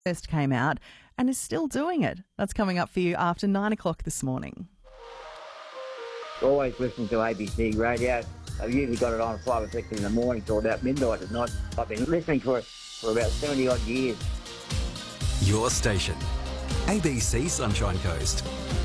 First came out and is still doing it. That's coming up for you after 9 o'clock this morning. Always listening to ABC radio. I've usually got it on 5 or 6 in the morning till about midnight at night. I've been listening for about 70 odd years. Your station, ABC Sunshine Coast.